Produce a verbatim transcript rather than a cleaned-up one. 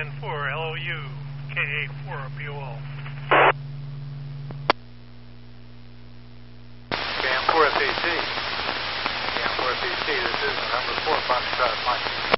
ten four, L O U, K A four, P O L. K M four F A C. K M four F A C, this is the number four, Foxtrot Mike.